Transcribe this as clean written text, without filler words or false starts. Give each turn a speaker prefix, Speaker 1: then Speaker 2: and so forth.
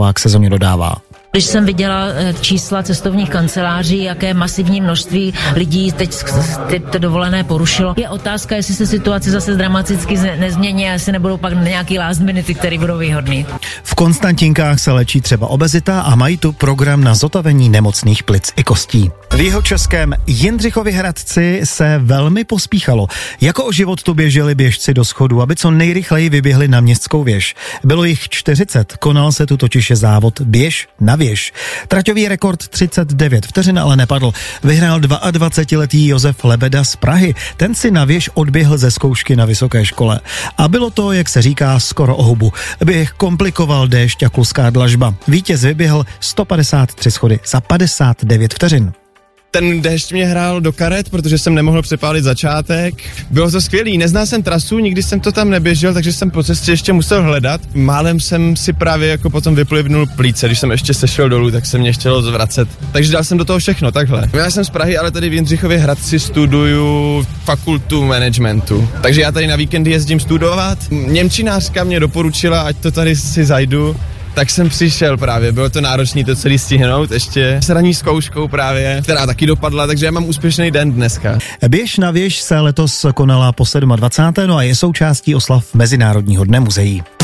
Speaker 1: Slovák sezóně dodává.
Speaker 2: Když jsem viděla čísla cestovních kanceláří, jaké masivní množství lidí teď ty dovolené porušilo, je otázka, jestli se situace zase dramaticky nezmění a jestli nebudou pak nějaký last minuty, které budou výhodný.
Speaker 1: V Konstantinkách se léčí třeba obezita a mají tu program na zotavení nemocných plic i kostí. V jihočeském Jindřichově Hradci se velmi pospíchalo. Jako o život tu běželi běžci do schodu, aby co nejrychleji vyběhli na Městskou věž. Bylo jich 40, konal se tu totiž závod běž na věž. Traťový rekord 39 vteřin ale nepadl. Vyhrál 22letý Josef Lebeda z Prahy. Ten si na věž odběhl ze zkoušky na vysoké škole. A bylo to, jak se říká, skoro o hubu. Běh komplikoval déšť a kluská dlažba. Vítěz vyběhl 153 schody za 59 vteřin.
Speaker 3: Ten déšť mě hrál do karet, protože jsem nemohl přepálit začátek. Bylo to skvělý, neznal jsem trasu, nikdy jsem to tam neběžel, takže jsem po cestě ještě musel hledat. Málem jsem si právě jako potom vyplivnul plíce, když jsem ještě sešel dolů, tak se mě chtělo zvracet. Takže dal jsem do toho všechno, takhle. Já jsem z Prahy, ale tady v Jindřichově Hradci studuju fakultu managementu. Takže já tady na víkendy jezdím studovat. Němčinářka mě doporučila, ať to tady si zajdu. Tak jsem přišel právě, bylo to náročné to celý stihnout, ještě s ranní zkouškou právě, která taky dopadla, takže já mám úspěšný den dneska.
Speaker 1: Běž na věž se letos konala po 27. a je součástí oslav Mezinárodního dne muzeí.